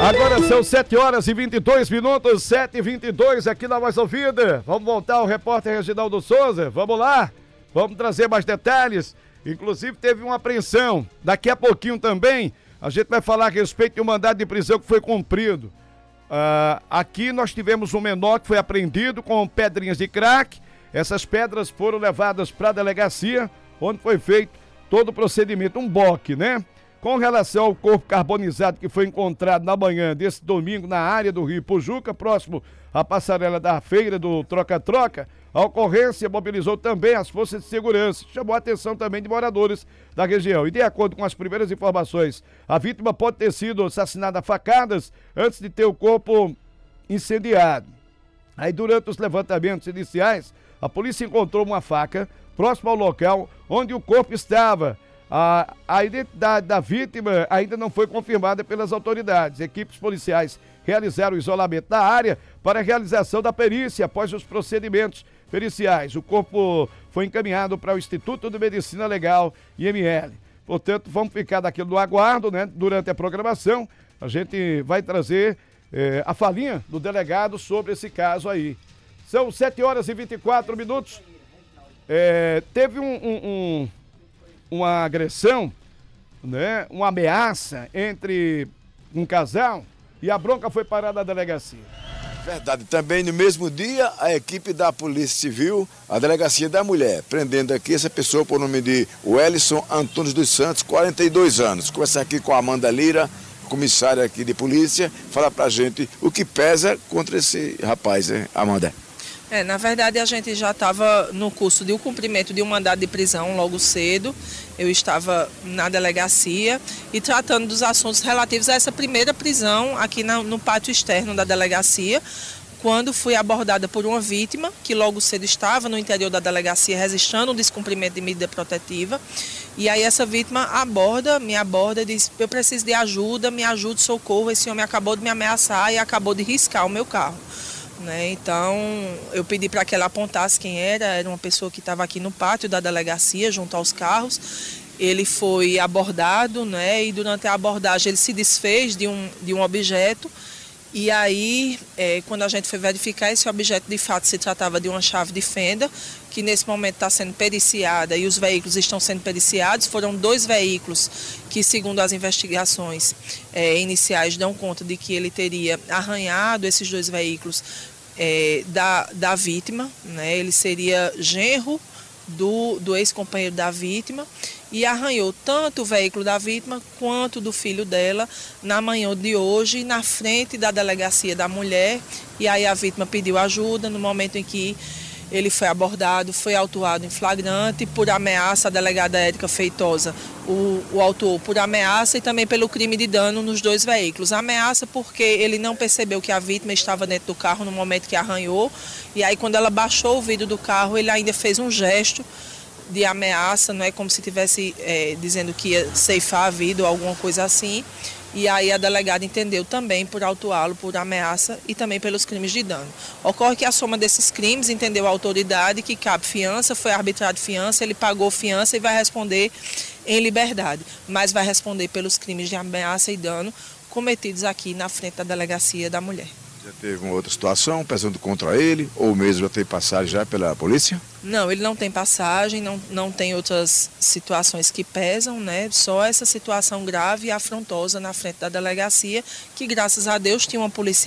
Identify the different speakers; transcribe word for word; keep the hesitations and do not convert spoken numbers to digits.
Speaker 1: Agora são sete horas e vinte e dois minutos, sete e vinte e dois aqui na Mais Ouvida. Vamos voltar ao repórter Reginaldo Souza, vamos lá, vamos trazer mais detalhes. Inclusive teve uma apreensão, daqui a pouquinho também a gente vai falar a respeito de um mandado de prisão que foi cumprido. Uh, aqui nós tivemos um menor que foi apreendido com pedrinhas de crack. Essas pedras foram levadas para a delegacia, onde foi feito todo o procedimento, um boque, né? Com relação ao corpo carbonizado que foi encontrado na manhã desse domingo na área do Rio Pujuca, próximo à passarela da feira do Troca-Troca, a ocorrência mobilizou também as forças de segurança, chamou a atenção também de moradores da região. E de acordo com as primeiras informações, a vítima pode ter sido assassinada a facadas antes de ter o corpo incendiado. Aí durante os levantamentos iniciais, a polícia encontrou uma faca próximo ao local onde o corpo estava. A, a identidade da vítima ainda não foi confirmada pelas autoridades. Equipes policiais realizaram o isolamento da área para a realização da perícia após os procedimentos periciais. O corpo foi encaminhado para o Instituto de Medicina Legal, I M L. Portanto, vamos ficar daquilo no aguardo, né? Durante a programação, a gente vai trazer eh, a falinha do delegado sobre esse caso aí. São sete horas e vinte e quatro minutos. É, teve um... um, um uma agressão, né, uma ameaça entre um casal e a bronca foi parada na delegacia.
Speaker 2: Verdade, também no mesmo dia a equipe da Polícia Civil, a Delegacia da Mulher, prendendo aqui essa pessoa por nome de Wellison Antunes dos Santos, quarenta e dois anos. Começa aqui com a Amanda Lira, comissária aqui de polícia, fala pra gente o que pesa contra esse rapaz, né, Amanda?
Speaker 3: É, na verdade, a gente já estava no curso de um cumprimento de um mandado de prisão logo cedo. Eu estava na delegacia e tratando dos assuntos relativos a essa primeira prisão aqui na, no pátio externo da delegacia, quando fui abordada por uma vítima que logo cedo estava no interior da delegacia registrando o descumprimento de medida protetiva. E aí essa vítima aborda, me aborda e diz: eu preciso de ajuda, me ajude, socorro, esse homem acabou de me ameaçar e acabou de riscar o meu carro. Né? Então, eu pedi para que ela apontasse quem era, era uma pessoa que estava aqui no pátio da delegacia, junto aos carros. Ele foi abordado, né? E durante a abordagem ele se desfez de um, de um objeto. E aí, é, quando a gente foi verificar, esse objeto de fato se tratava de uma chave de fenda, que nesse momento está sendo periciada e os veículos estão sendo periciados. Foram dois veículos que, segundo as investigações é, iniciais, dão conta de que ele teria arranhado esses dois veículos é, da, da vítima, né? Ele seria genro do, do ex-companheiro da vítima e arranhou tanto o veículo da vítima quanto do filho dela na manhã de hoje, na frente da delegacia da mulher. E aí a vítima pediu ajuda. No momento em que ele foi abordado, foi autuado em flagrante por ameaça, a delegada Érica Feitosa o, o autuou por ameaça e também pelo crime de dano nos dois veículos. A ameaça porque ele não percebeu que a vítima estava dentro do carro no momento que arranhou, e aí quando ela baixou o vidro do carro, ele ainda fez um gesto de ameaça, não é como se estivesse é, dizendo que ia ceifar a vida ou alguma coisa assim. E aí a delegada entendeu também por autuá-lo por ameaça e também pelos crimes de dano. Ocorre que a soma desses crimes, entendeu a autoridade que cabe fiança, foi arbitrado fiança, ele pagou fiança e vai responder em liberdade, mas vai responder pelos crimes de ameaça e dano cometidos aqui na frente da delegacia da mulher.
Speaker 2: Já teve uma outra situação pesando contra ele, ou mesmo já tem passagem já pela polícia?
Speaker 3: Não, ele não tem passagem, não, não tem outras situações que pesam, né? Só essa situação grave e afrontosa na frente da delegacia, que graças a Deus tinha uma polícia